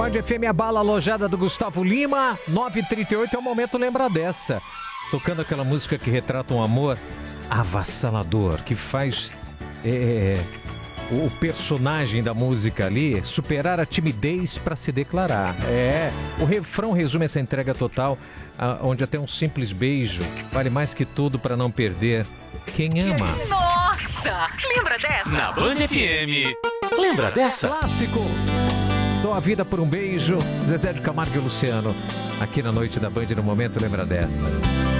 Band FM, a bala alojada do Gustavo Lima, 9h38 é o momento lembra dessa. Tocando aquela música que retrata um amor avassalador, que faz o personagem da música ali superar a timidez para se declarar. O refrão resume essa entrega total, onde até um simples beijo vale mais que tudo para não perder quem ama. Nossa, lembra dessa? Na Band FM, lembra dessa? Clássico! Dou a vida por um beijo, Zezé de Camargo e Luciano, aqui na noite da Band, no momento lembra dessa.